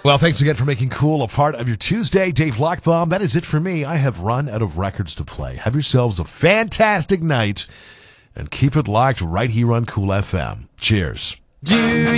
Well, thanks again for making Cool a part of your Tuesday. Dave Lockbaum, that is it for me. I have run out of records to play. Have yourselves a fantastic night and keep it locked right here on Cool FM. Cheers.